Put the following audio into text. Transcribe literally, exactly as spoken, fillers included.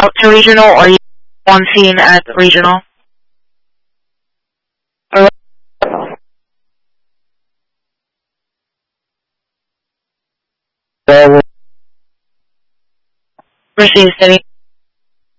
out to regional, or you one scene at regional? Or So, receive city.